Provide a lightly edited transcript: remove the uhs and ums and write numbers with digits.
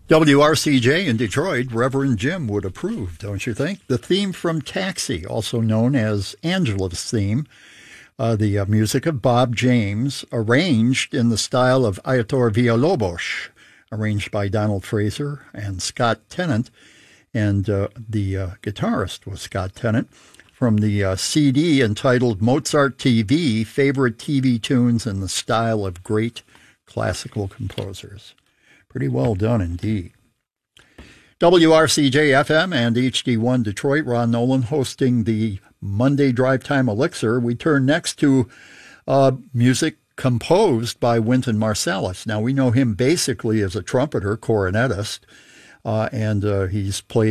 WRCJ in Detroit, Reverend Jim would approve, don't you think? The theme from Taxi, also known as Angela's theme, the music of Bob James, arranged in the style of Aitor Villalobos, arranged by Donald Fraser and Scott Tennant, and the guitarist was Scott Tennant, from the CD entitled Mozart TV, Favorite TV Tunes in the Style of Great Classical Composers. Pretty well done indeed. WRCJ-FM and HD1 Detroit, Ron Nolan hosting the Monday Drive Time Elixir. We turn next to music composed by Wynton Marsalis. Now, we know him basically as a trumpeter, cornetist, and he's played